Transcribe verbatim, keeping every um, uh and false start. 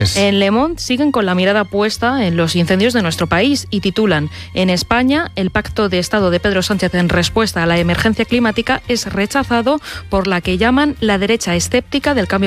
Es... En Le Monde siguen con la mirada puesta en los incendios de nuestro país y titulan: en España, el pacto de Estado de Pedro Sánchez en respuesta a la emergencia climática es rechazado por la que llaman la derecha escéptica del cambio